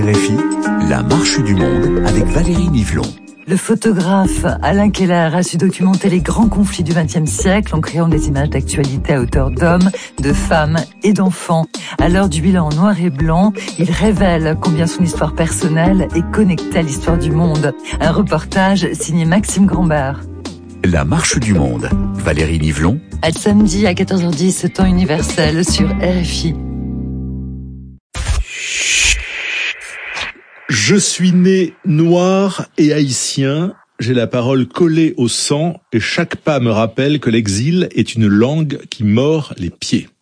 RFI, la marche du monde avec Valérie Nivelon. Le photographe Alain Keller a su documenter les grands conflits du XXe siècle en créant des images d'actualité à hauteur d'hommes, de femmes et d'enfants. À l'heure du bilan en noir et blanc, il révèle combien son histoire personnelle est connectée à l'histoire du monde. Un reportage signé Maxime Grambert. La marche du monde, Valérie Nivelon. À samedi à 14h10, temps universel sur RFI. Je suis né noir et haïtien, j'ai la parole collée au sang et chaque pas me rappelle que l'exil est une langue qui mord les pieds.